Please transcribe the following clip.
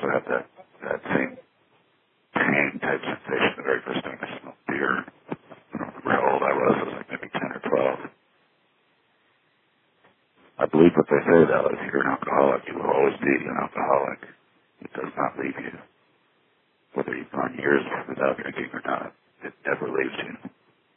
also have that same tang type sensation the very first time I smelled beer. I don't remember how old I was. I was like maybe 10 or 12. I believe what they say, though, if you're an alcoholic, you will always be an alcoholic. It does not leave you. Whether you've gone years without drinking or not, it never leaves you.